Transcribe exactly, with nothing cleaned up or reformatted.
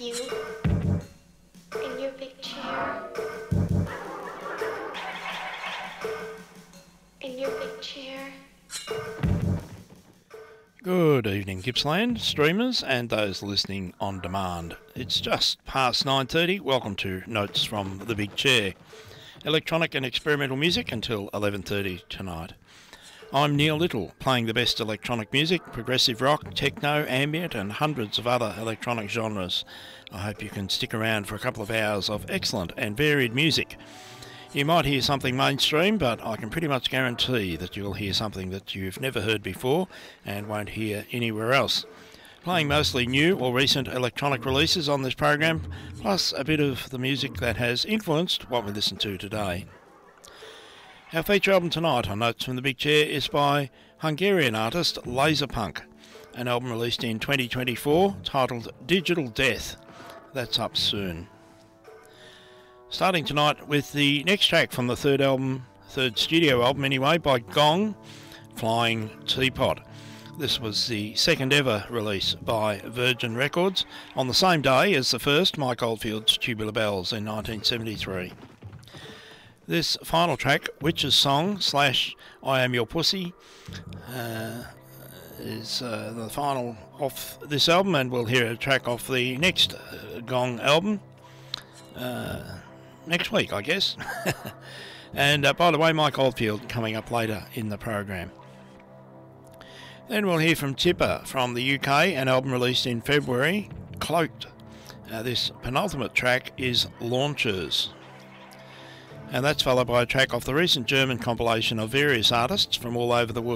You in your big chair. In your big chair. Good evening, Gippsland streamers and those listening on demand. It's just past nine thirty. Welcome to Notes from the Big Chair. Electronic and experimental music until eleven thirty tonight. I'm Neil Little, playing the best electronic music, progressive rock, techno, ambient and hundreds of other electronic genres. I hope you can stick around for a couple of hours of excellent and varied music. You might hear something mainstream, but I can pretty much guarantee that you'll hear something that you've never heard before and won't hear anywhere else. Playing mostly new or recent electronic releases on this program, plus a bit of the music that has influenced what we listen to today. Our feature album tonight on Notes from the Big Chair is by Hungarian artist Laserpunk, an album released in twenty twenty-four titled Digital Death. That's up soon. Starting tonight with the next track from the third album, third studio album anyway, by Gong, Flying Teapot. This was the second ever release by Virgin Records on the same day as the first, Mike Oldfield's Tubular Bells in nineteen seventy-three. This final track, Witch's Song slash I Am Your Pussy, uh, is uh, the final off this album, and we'll hear a track off the next uh, Gong album uh, next week, I guess. And uh, by the way, Mike Oldfield coming up later in the program. Then we'll hear from Tipper from the U K, an album released in February, Cloaked. Uh, this penultimate track is Launchers. And that's followed by a track off the recent German compilation of various artists from all over the world.